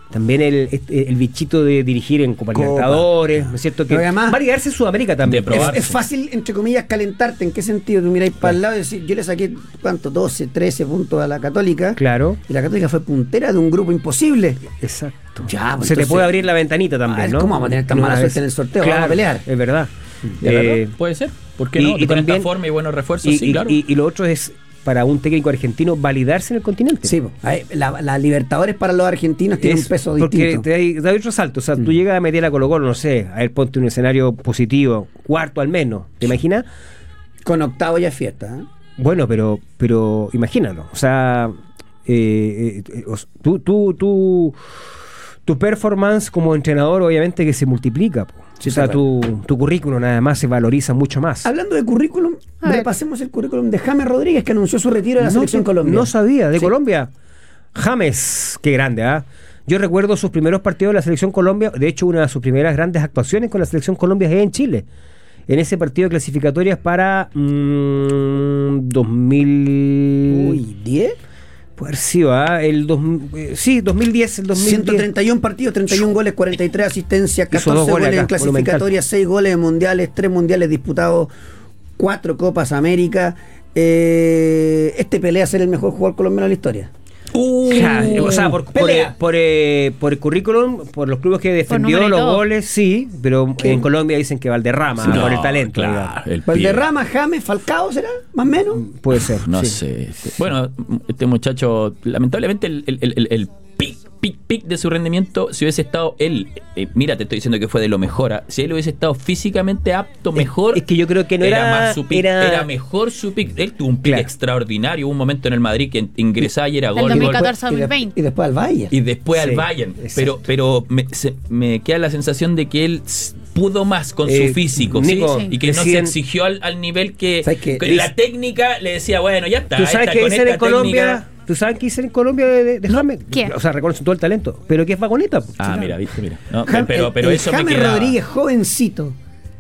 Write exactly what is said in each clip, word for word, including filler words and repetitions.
también el, el bichito de dirigir en Copa Libertadores, ¿no es cierto? Que además, va a ligarse en Sudamérica también. Es, es fácil, entre comillas, calentarte. ¿En qué sentido? Tú miráis para el lado y decís, yo le saqué, ¿cuánto? doce, trece puntos a la Católica. Claro. Y la Católica fue puntera de un grupo imposible. Exacto. Ya, pues se entonces, te puede abrir la ventanita también, a ver, ¿no? ¿cómo vamos a tener tan No, mala es, suerte en el sorteo? Claro, vamos a pelear. Es verdad. Eh, puede ser. ¿Por qué no? Y, y con también, esta forma y buenos refuerzos, y, sí, y, claro. Y, y lo otro es para un técnico argentino validarse en el continente. Sí, la, la Libertadores para los argentinos tiene es un peso porque distinto. Porque te da otro salto. O sea, mm. tú llegas a meter a Colo-Colo, no sé, a ver, ponte un escenario positivo, cuarto al menos. ¿Te imaginas? Con octavo ya es fiesta. ¿eh? Bueno, pero pero imagínalo. O sea, eh, eh, tú, tú, tú, tu performance como entrenador, obviamente que se multiplica. Po. Sí, o sea, tu, tu currículum nada más se valoriza mucho más. Hablando de currículum, repasemos el currículum de James Rodríguez, que anunció su retiro de la no, selección colombiana. No sabía, de sí. Colombia. James, qué grande, ¿ah? ¿eh? Yo recuerdo sus primeros partidos de la selección Colombia. De hecho, una de sus primeras grandes actuaciones con la selección Colombia es en Chile. En ese partido de clasificatorias para mmm, dos mil... Uy, ¿diez? Puede haber sido, ¿ah? El dos, eh, sí, dos mil diez, el dos mil diez. ciento treinta y uno partidos, treinta y uno goles, cuarenta y tres asistencias, catorce goles, goles en clasificatorias, seis goles en mundiales, tres mundiales disputados, cuatro Copas América. Eh, este pelea a ser el mejor jugador colombiano de la historia. Uh, ja, o sea, por, por, el, por, eh, por el currículum, por los clubes que defendió los goles, sí, pero ¿qué? En Colombia dicen que Valderrama, sí, no, por el talento. Claro, el Valderrama, James, Falcao, ¿será? ¿Más o menos? Puede ser. No sí. sé. Bueno, este muchacho, lamentablemente, el, el, el, el pic, pic, pic de su rendimiento, si hubiese estado él, eh, mira, te estoy diciendo que fue de lo mejor, ¿eh? Si él hubiese estado físicamente apto, mejor. Es, es que yo creo que no era, era más su pic, era... era mejor su pic. Él tuvo un pic claro. extraordinario. Hubo un momento en el Madrid que ingresaba y era el gol. dos mil catorce a dos mil veinte. Y después al Bayern. Y después sí, al Bayern. Pero, pero me, se, me queda la sensación de que él pudo más con eh, su físico, Nico, ¿sí? Y que no decían, se exigió al, al nivel que, que, que la técnica le decía, bueno, ya está. ¿Tú sabes esta, qué dicen en Colombia? Técnica, ¿Tú sabes qué dicen en Colombia de, de, de no, James? ¿Quién? O sea, reconocen todo el talento, pero que es vagoneta. Ah, sí, mira, claro. viste, mira. No, Jam, pero pero el, eso el me James quedaba. Rodríguez, jovencito,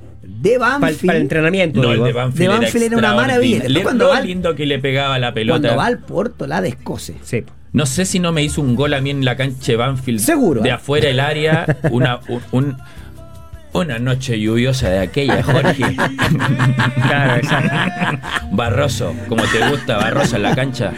de Banfield. Para, para el entrenamiento. No, digo. el de Banfield, de Banfield era, era una maravilla. Le, cuando lo va, lindo que le pegaba la pelota. Cuando va al Porto, la descoce. Sí. No sé si no me hizo un gol a mí en la cancha de Banfield. Seguro. De ¿eh? afuera del área, una, un, un una noche lluviosa de aquella, Jorge. Claro, exacto. Barroso, como te gusta, Barroso en la cancha.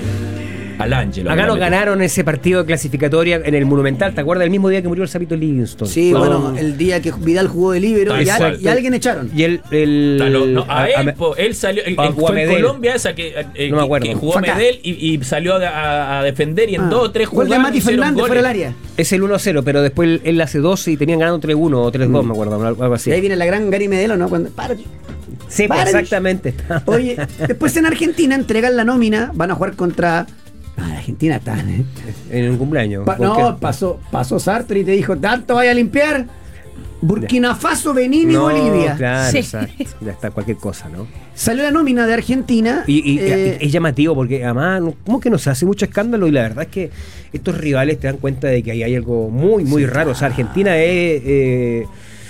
Al Ángelo. Acá nos ganaron ese partido de clasificatoria en el Monumental. ¿Te acuerdas? El mismo día que murió el Sapito Livingston. Sí, no. bueno, el día que Vidal jugó de líbero y, a, y a alguien echaron. Y él. El, no, no, no, a, a él, a, po, él salió. El, a, fue en Colombia esa que, eh, no me acuerdo. que jugó Medel y, y salió a, a defender y en ah. dos o tres jugadas. Gol de Mati Fernández fuera del área. Es el uno cero, pero después él, él hace doce y tenían ganado tres uno o tres dos, mm. me acuerdo, algo así. Y ahí viene la gran Gary Medel, ¿no? Cuando, para, sí, pues, exactamente. Oye, después en Argentina entregan la nómina, van a jugar contra. Ah, Argentina está, ¿eh? En un cumpleaños. Pa no, pasó, pasó Sartre y te dijo, ¿tanto vaya a limpiar? Burkina Faso, Benín y no, Bolivia. Claro, sí. exacto. Ya está cualquier cosa, ¿no? Salió la nómina de Argentina. Y, y eh, es llamativo porque además, ¿cómo que nos hace mucho escándalo? Y la verdad es que estos rivales te dan cuenta de que ahí hay algo muy, muy sí, raro. Claro. O sea, Argentina es eh,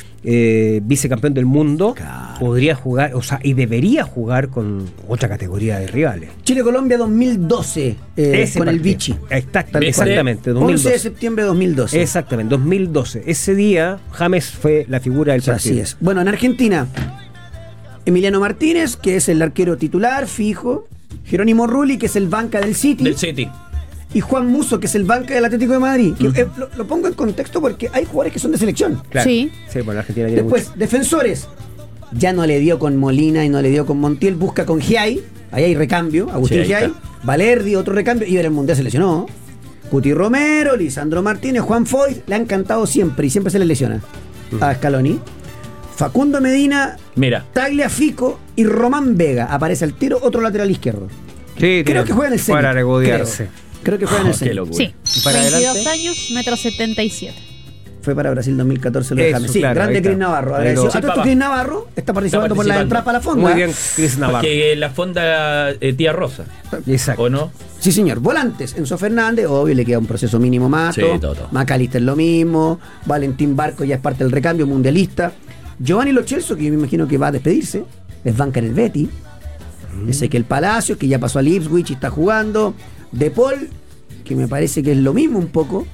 eh, vicecampeón del mundo. Claro. Podría jugar, o sea, y debería jugar con otra categoría de rivales. Chile-Colombia dos mil doce, eh, con partido. El Vichy. Exactamente, exactamente. dos mil doce. once de septiembre de dos mil doce. Exactamente, dos mil doce. Ese día, James fue la figura del partido. Así es. Bueno, en Argentina, Emiliano Martínez, que es el arquero titular, fijo. Jerónimo Rulli, que es el banca del City. Del City. Y Juan Musso, que es el banca del Atlético de Madrid. Que, uh-huh. eh, lo, lo pongo en contexto porque hay jugadores que son de selección. Claro. Sí. Sí, bueno, Argentina tiene Después, mucho. defensores. Ya no le dio con Molina y no le dio con Montiel. Busca con Giai. Ahí hay recambio. Agustín sí, Giai. Está. Valerdi, otro recambio. Y en el Mundial se lesionó. Cuti Romero, Lisandro Martínez, Juan Foyt. Le han cantado siempre y siempre se le lesiona. Uh-huh. A Scaloni. Facundo Medina. Mira. Tagliafico y Román Vega. Aparece al tiro, otro lateral izquierdo. Sí, creo que juega en el centro. Para regodearse. Creo, creo que juega en el centro. Sí. Para veintidós adelante. años, metro setenta y siete. Fue para Brasil dos mil catorce lo dejamos. Sí, claro, grande Cris Navarro. Pero, sí, a Cris Navarro está participando, está participando por la entrada para la fonda. Muy bien, Cris Navarro. Porque la fonda eh, Tía Rosa. Exacto. ¿O no? Sí, señor. Volantes. Enzo Fernández, obvio, le queda un proceso mínimo Mato. Sí, todo, todo. Macalister lo mismo. Valentín Barco ya es parte del recambio mundialista. Giovanni Lo Celso, que yo me imagino que va a despedirse. Es banca en el Betis. Mm. Ezequiel Palacios, que ya pasó al Ipswich y está jugando. De Paul, que me parece que es lo mismo un poco.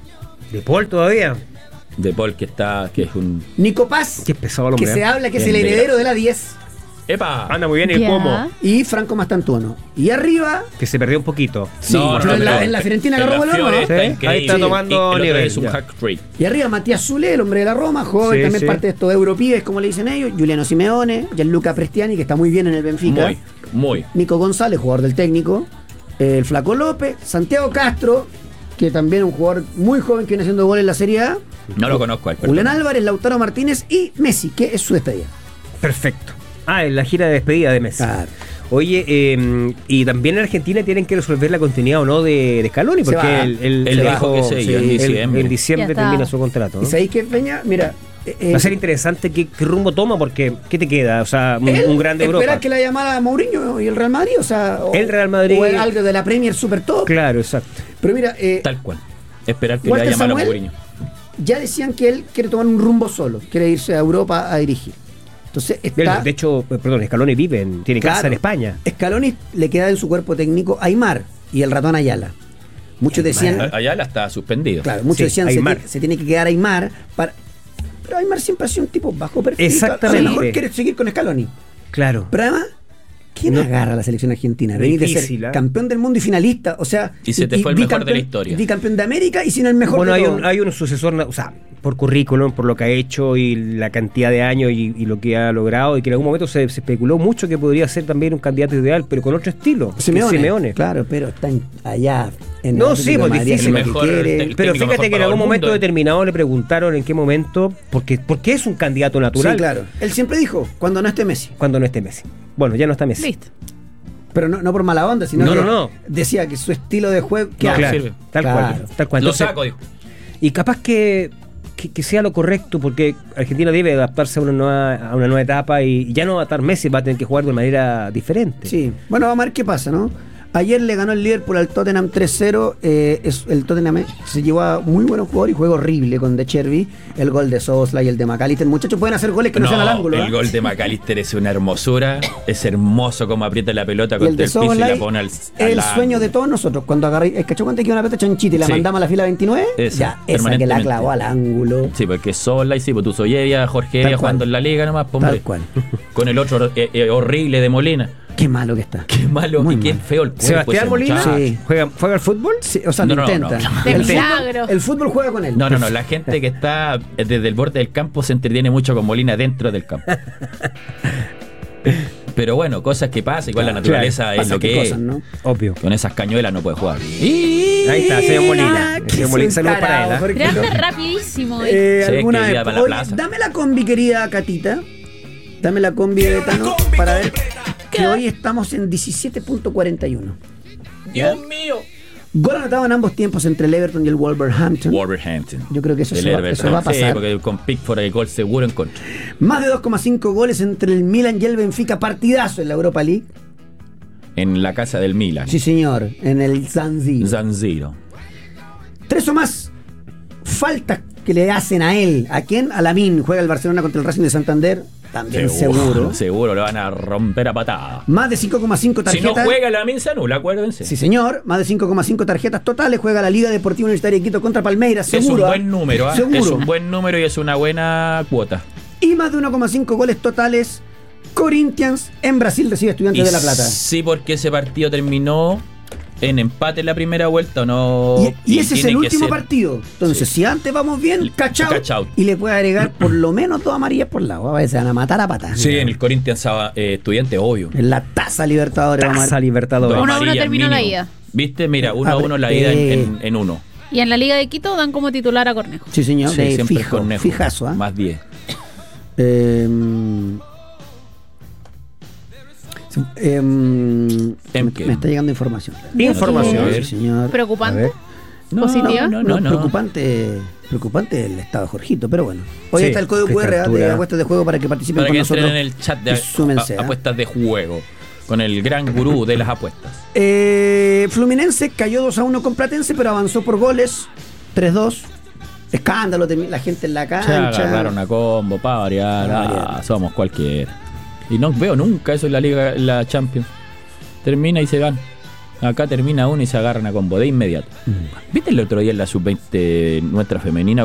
De Paul todavía. De Paul, que está, que es un... Nico Paz, Qué pesado el que hombre. se ¿eh? habla que es Bien, el bien. heredero de la diez. ¡Epa! Anda muy bien el Ya. pomo. Y Franco Mastantuono. Y arriba, Que se perdió un poquito. sí, No, no, pero no, en, la, pero- en la Fiorentina en agarró la vuelo, Fiore ¿no? está Sí, ahí increíble. está tomando Y el otro nivel, es un ya. hack trick. Y arriba Matías Zule, el hombre de la Roma, joven, Sí, también sí. parte de estos europíes, como le dicen ellos. Giuliano Simeone, Gianluca Prestiani, que está muy bien en el Benfica. Muy, muy. Nico González, jugador del técnico. El Flaco López, Santiago Castro, que también es un jugador muy joven que viene haciendo goles en la Serie A. No lo conozco. al Julián perdón. Álvarez, Lautaro Martínez y Messi, que es su despedida. Perfecto. Ah, en la gira de despedida de Messi. Claro. Oye, eh, y también en Argentina tienen que resolver la continuidad o no de, de Scaloni, Se porque va. él, él- Él él dijo que se iba en él- diciembre. en diciembre Ya está. termina su contrato. ¿Y ¿no? sabéis qué, Peña? Mira. eh, Va a ser interesante qué, qué rumbo toma, porque ¿qué te queda? O sea, un, él un grande espera Europa. que la llamara a Mourinho y el Real Madrid, o sea, o, El Real Madrid. o el- algo de la Premier Super Top. Claro, exacto. Pero mira, eh, Tal cual. Esperar que le Walter vaya mal a Samuel. Mourinho. ya decían que él quiere tomar un rumbo solo, quiere irse a Europa a dirigir. Entonces está. Él, de hecho, eh, perdón, Scaloni vive, en, tiene casa Claro. en España. Scaloni le queda en su cuerpo técnico Aymar y el ratón Ayala. Muchos decían, Allá la está suspendido. claro, muchos Sí, decían se, Aymar. ti- se tiene que quedar Aymar para. Pero Aymar siempre ha sido un tipo bajo perfil. Exactamente. A lo mejor quiere seguir con Scaloni. Claro. Pero además, ¿quién No. agarra a la selección argentina? Venir de Difícil, ser ¿eh? campeón del mundo y finalista, o sea, Y se te fue el mejor de la bicampeón- historia. Bicampeón de América y sin el mejor Bueno, de hay todos. un, hay un sucesor, na- o sea, por currículum, por lo que ha hecho y la cantidad de años y, y lo que ha logrado, y que en algún momento se, se especuló mucho que podría ser también un candidato ideal, pero con otro estilo. que es Simeone. Simeone. Claro, pero está en- allá en No, el sí, Atlético pues de Madrid, difícil. hace lo El que mejor, quiere. el- Pero técnico fíjate mejor que en para algún el momento mundo. determinado le preguntaron en qué momento, porque, porque es un candidato natural Sí, claro. Él siempre dijo, cuando no esté Messi. cuando no esté Messi. Bueno, ya no está Messi. Listo. Pero no, no por mala onda, sino No, que no, no. decía que su estilo de juego. No, que claro, sirve. tal Claro. cual, tal cual. Lo Entonces, saco, dijo. y capaz que, que, que sea lo correcto, porque Argentina debe adaptarse a una nueva, a una nueva etapa y ya no va a estar Messi, va a tener que jugar de manera diferente. Sí. Bueno, vamos a ver qué pasa, ¿no? Ayer le ganó el Liverpool al Tottenham tres cero. Eh, es, el Tottenham se llevó a muy buenos jugadores y juego horrible con De Chervi. El gol de Sosla y el de McAllister. Muchachos, pueden hacer goles que no, sean al ángulo. el ¿eh? gol de McAllister es una hermosura. Es hermoso como aprieta la pelota Y contra el el, de piso y Soboslai, la pone al, el al sueño ángulo. de todos nosotros. Cuando agarré, ¿cachó cuánto que iba una pelota chanchita y la Sí. mandamos a la fila veintinueve? Esa, ya, esa que la permanentemente. clavó al ángulo. Sí, porque Sola y sí, pues tú soy Evia, Jorge Tal Evia cual. jugando en la liga nomás, pues, Tal hombre. cual. Con el otro eh, eh, horrible de Molina. Qué malo que está. Qué malo Muy y qué mal. feo el cuerpo. Sebastián ese Molina muchacho. Sí. ¿Juega, ¿Juega al fútbol? Sí, o sea, No, lo no, intenta. no, no. De El, milagro. fútbol, el fútbol juega con él. No, no, no, la gente que está desde el borde del campo se entretiene mucho con Molina dentro del campo. Pero bueno, cosas que pasan, igual la Claro, naturaleza claro, es pasan lo qué que cosas, es. ¿no? Obvio. Con esas cañuelas no puede jugar. Ahí está, señor Molina. El señor Molina, saludos para él. ¿eh? Jorge. Pero anda rapidísimo. ¿eh? Eh, Sí, alguna que iba vez- para la Oye, plaza. dame la combi, querida Catita. Dame la combi de Betano para ver que hoy estamos en diecisiete punto cuarenta y uno. Dios mío. Gol anotado en ambos tiempos entre el Everton y el Wolverhampton. Wolverhampton. Yo creo que eso, El se va, Everton. eso va a Sí, pasar. porque con Pickford hay gol seguro en contra. Más de dos coma cinco goles entre el Milan y el Benfica. Partidazo en la Europa League. En la casa del Milan. Sí, señor. En el San Siro. San Siro. Tres o más faltas que le hacen a él. ¿A quién? A Lamine. Juega el Barcelona contra el Racing de Santander. También seguro. Seguro lo van a romper a patada. Más de cinco coma cinco Si no tarjetas. juega la Minsa nula, acuérdense. Sí, señor. Más de cinco coma cinco tarjetas totales. Juega la Liga Deportiva Universitaria de Quito contra Palmeiras. Es Seguro. un ¿ah? buen número, ¿ah? Seguro. Es un buen número y es una buena cuota. Y más de uno coma cinco goles totales. Corinthians en Brasil recibe Estudiantes Y de La Plata. sí, porque ese partido terminó en empate en la primera vuelta o no. Y, y ese es tiene el que último ser- partido. Entonces, Sí. si antes vamos bien, cachao. Cachao. Y le puede agregar por lo menos dos amarillas por lado. A veces se van a matar a patas. Sí, en el Corinthians eh, estudiante, obvio. En la taza Libertadores. vamos a ver. Taza Libertadores. Dos Uno a uno amarillas terminó la mínimo. ida. ¿Viste? Mira, uno a A ver, uno la ida en, eh. en- en uno. Y en la Liga de Quito dan como titular a Cornejo. Sí, señor. Sí, de siempre fijo, Cornejo. fijazo. ¿ah? Más diez. Eh, eh, me, Emke. me está llegando información. Información. Sí, señor. A Preocupante. ver. ¿Positiva? No, No, no, no. preocupante, preocupante el estado de Jorgito, pero bueno. Hoy Sí, está el código qué Q R de captura. apuestas de juego para que participen Para con que nosotros. entren en el chat de y súmense, a- ¿ah? apuestas de juego. Con el gran gurú de las apuestas. Eh, Fluminense cayó dos a uno con Platense, pero avanzó por goles. tres dos. Escándalo, de la gente en la Se cancha. agarraron a combo para variar. Pa' Ah, variar. somos cualquiera. Y no veo nunca eso en la Liga, en la Champions. Termina y se van. Acá termina uno y se agarran a combo de inmediato. ¿Viste el otro día en la sub veinte nuestra femenina